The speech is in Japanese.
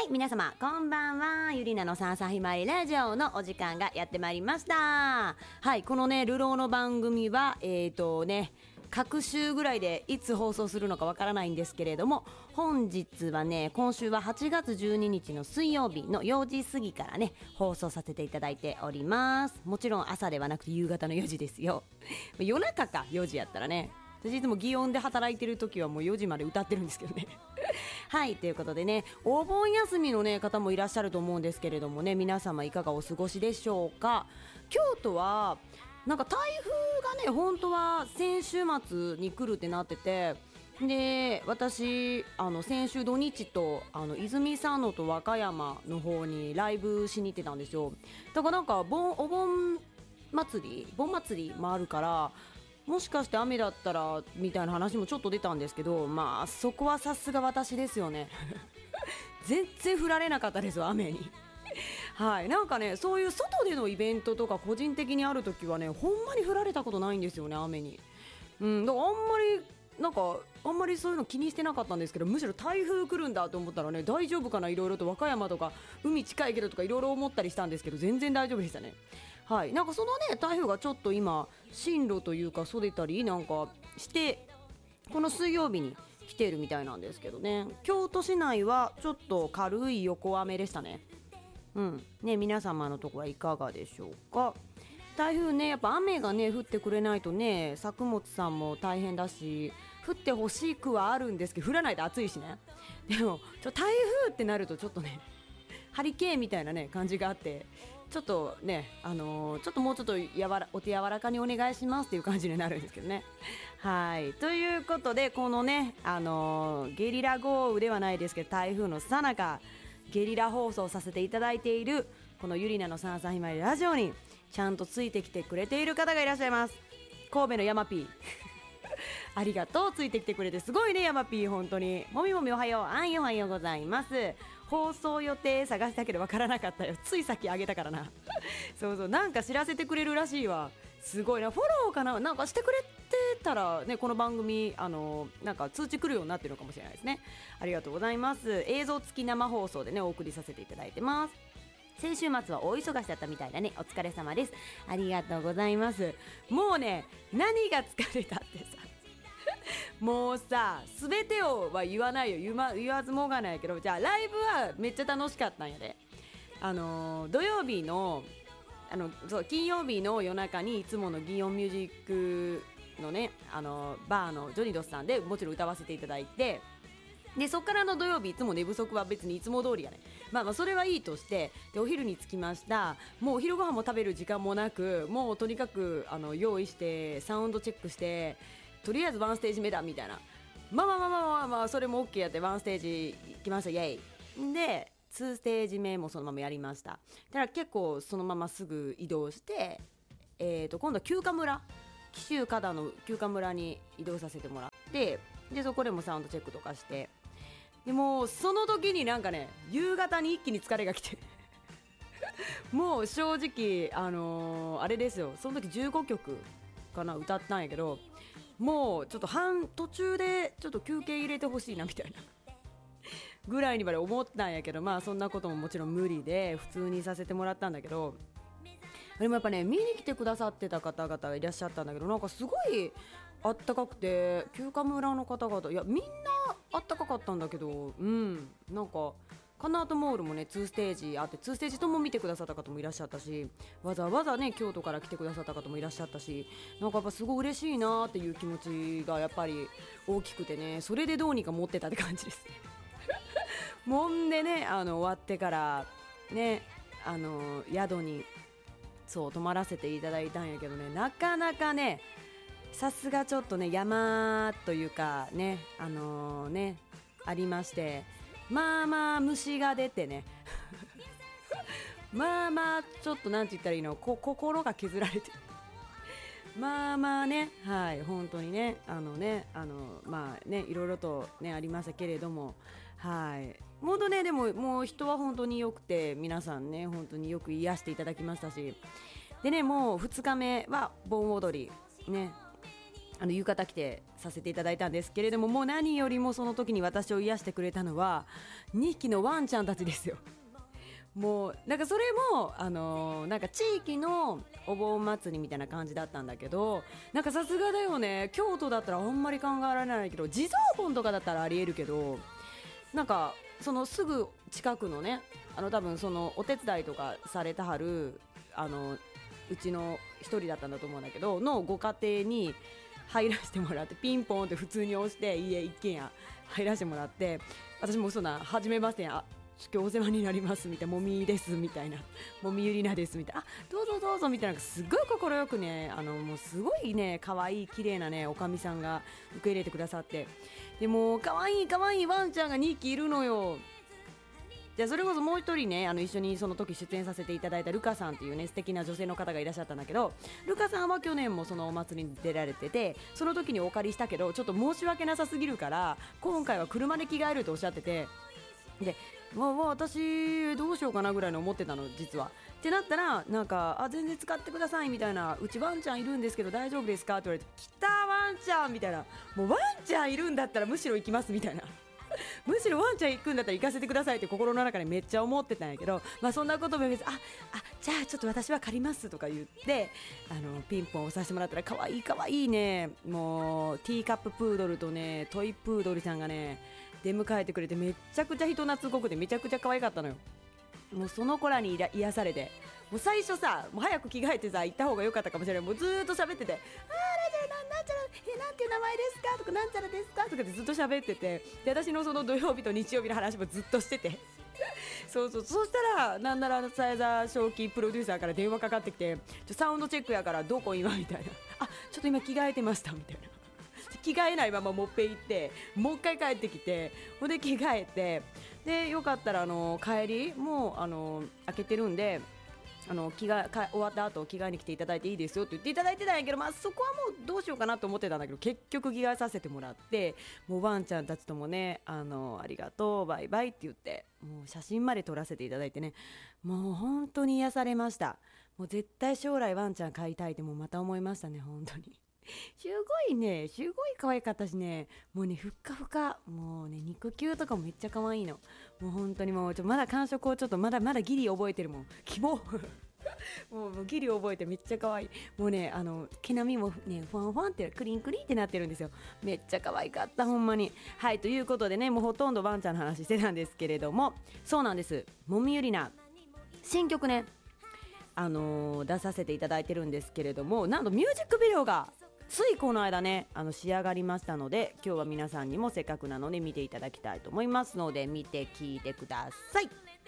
い、皆様こんばんは。ゆりなのさんさひまりラジオのお時間がやってまいりました。はい、このね、流浪の番組は各週ぐらいでいつ放送するのかわからないんですけれども、本日はね、今週は8月12日の水曜日の4時過ぎからね、放送させていただいております。もちろん朝ではなくて夕方の4時ですよ。夜中か、4時やったらね。私いつも祇園で働いてる時はもう4時まで歌ってるんですけどね。はい、ということでね、お盆休みの、ね、方もいらっしゃると思うんですけれどもね、皆様いかがお過ごしでしょうか。京都はなんか台風がね、本当は先週末に来るってなってて、で私先週土日と泉佐野と和歌山の方にライブしに行ってたんですよ。だからなんかお盆祭りもあるから、もしかして雨だったらみたいな話もちょっと出たんですけど、まあそこはさすが私ですよね。全然降られなかったですよ、雨に。はい、なんかね、そういう外でのイベントとか個人的にあるときはね、ほんまに降られたことないんですよね、雨に。だからあんまりそういうの気にしてなかったんですけど、むしろ台風来るんだと思ったらね、大丈夫かな、いろいろと和歌山とか海近いけどとかいろいろ思ったりしたんですけど、全然大丈夫でしたね。はい、なんかそのね、台風がちょっと今進路というかそれたりなんかしてこの水曜日に来ているみたいなんですけどね、京都市内はちょっと軽い横雨でしたね。ね、皆様のところはいかがでしょうか。台風ね、やっぱ雨がね降ってくれないとね、作物さんも大変だし、降ってほしくはあるんですけど、降らないと暑いしね。でも台風ってなるとちょっとね、ハリケーンみたいなね感じがあって、ちょっとね、ちょっともうちょっとお手柔らかにお願いしますっていう感じになるんですけどね。はい、ということで、このね、ゲリラ豪雨ではないですけど、台風の最中ゲリラ放送させていただいているこのゆりなのさんさひまりラジオにちゃんとついてきてくれている方がいらっしゃいます。神戸のヤマピー。ありがとう、ついてきてくれてすごいね、ヤマピー。本当にもみもみおはよう、あんよおはようございます。放送予定探したけどわからなかったよ、ついさっきあげたからな。そうそう、なんか知らせてくれるらしいわ。すごいな、フォローかな、なんかしてくれてたらね、この番組なんか通知来るようになってるのかもしれないですね。ありがとうございます。映像付き生放送でねお送りさせていただいてます。先週末は大忙しだったみたいだね。お疲れ様です。ありがとうございます。もうね、何が疲れたってさ、もうさ、全てをは言わないよ、言わずもがないけど、じゃあライブはめっちゃ楽しかったんやで。土曜日の金曜日の夜中にいつもの祇園ミュージックのね、バーのジョニドスさんでもちろん歌わせていただいて、でそっからの土曜日いつも寝不足は別にいつも通りやね。まあそれはいいとして、でお昼に着きました。もうお昼ご飯も食べる時間もなく、もうとにかく用意してサウンドチェックして、とりあえずワンステージ目だみたいな。まあそれも OK やって、ワンステージ行きました、イエイで2ステージ目もそのままやりました。だから結構そのまますぐ移動して、今度は休暇村、紀州加田の休暇村に移動させてもらって、でそこでもサウンドチェックとかして、でもうその時になんかね、夕方に一気に疲れが来てもう正直あれですよ、その時15曲かな歌ったんやけど、もうちょっと途中でちょっと休憩入れてほしいなみたいなぐらいにまで思ったんやけど、まあそんなことももちろん無理で普通にさせてもらったんだけど、でもやっぱね、見に来てくださってた方々がいらっしゃったんだけど、なんかすごいあったかくて、休暇村の方々、いやみんなあったかかったんだけど、なんかカナートモールもね2ステージあって、2ステージとも見てくださった方もいらっしゃったし、わざわざね京都から来てくださった方もいらっしゃったし、なんかやっぱすごい嬉しいなっていう気持ちがやっぱり大きくてね、それでどうにか持ってたって感じですね。もんでね、終わってからね、宿にそう泊まらせていただいたんやけどね、なかなかね、さすがちょっとね山というかね、ありまして、まあまあ虫が出てねまあまあちょっとなんて言ったらいいの、心が削られてまあまあね、はい、本当にね、まあね、いろいろとねありましたけれども、はい、本当ね、でももう人は本当に良くて、皆さんね本当によく癒していただきましたし、でね、もう2日目は盆踊りね、 浴衣着てさせていただいたんですけれども、もう何よりもその時に私を癒してくれたのは2匹のワンちゃんたちですよ。もうなんかそれもなんか地域のお盆祭りみたいな感じだったんだけど、なんかさすがだよね、京都だったらあんまり考えられないけど、地蔵盆とかだったらありえるけど、なんかそのすぐ近くのね、多分そのお手伝いとかされたはるうちの一人だったんだと思うんだけどのご家庭に入らせてもらって、ピンポンって普通に押して家一軒家入らせてもらって、私もそんな初めましてや、今日お世話になりますみたいな、もみですみたいな、もみゆりなですみたいな、どうぞどうぞみたいな、すごい快くね、もうすごいね可愛い綺麗なねおかみさんが受け入れてくださって、でも可愛い可愛いワンちゃんが2匹いるのよ。じゃあそれこそもう一人ね、一緒にその時出演させていただいたルカさんっていうね素敵な女性の方がいらっしゃったんだけど、ルカさんは去年もそのお祭りに出られてて、その時にお借りしたけどちょっと申し訳なさすぎるから今回は車で着替えるとおっしゃってて、でもう私どうしようかなぐらいの思ってたの実は。ってなったらなんか全然使ってくださいみたいな、うちワンちゃんいるんですけど大丈夫ですかって言われて、来たワンちゃんみたいな、もうワンちゃんいるんだったらむしろ行きますみたいなむしろワンちゃん行くんだったら行かせてくださいって心の中でめっちゃ思ってたんやけど、まあそんなことも別にじゃあちょっと私は借りますとか言ってピンポンを押させてもらったら、可愛い可愛いね、もうティーカッププードルとねトイプードルちゃんがね出迎えてくれて、めっちゃくちゃ人懐っこくてめちゃくちゃ可愛かったのよ。もうその子らに癒されて、もう最初さ、もう早く着替えてさ行った方が良かったかもしれない、もうずーっと喋ってて、なんちゃらなんていう名前ですかとか、なんちゃらですかとかってずっと喋ってて、で私のその土曜日と日曜日の話もずっとしててそうしたらなんならサイザー正気プロデューサーから電話かかってきて、サウンドチェックやからどこ今みたいな、ちょっと今着替えてましたみたいな、着替えないままもっぺん行って、もう一回帰ってきて、ほんで着替えて、でよかったら帰りもう開けてるんで終わった後着替えに来ていただいていいですよって言っていただいてたんやけど、そこはもうどうしようかなと思ってたんだけど、結局着替えさせてもらって、もうワンちゃんたちともねありがとうバイバイって言って、もう写真まで撮らせていただいてね、もう本当に癒されました。もう絶対将来ワンちゃん飼いたいってもうまた思いましたね、本当にすごい可愛かったしね、もうねふっかふか、もうね肉球とかもめっちゃ可愛いの。もう本当にもうまだ感触をちょっとまだギリ覚えてるもん、キモもうギリ覚えてめっちゃ可愛い。もうね毛並みもねファンファンってクリンクリンってなってるんですよ。めっちゃ可愛かったほんまに。はいということでね、もうほとんどワンちゃんの話してたんですけれども、そうなんです、もみゆりな新曲ね出させていただいてるんですけれども、なんとミュージックビデオがついこの間ね仕上がりましたので、今日は皆さんにもせっかくなので見ていただきたいと思いますので、見て聞いてください。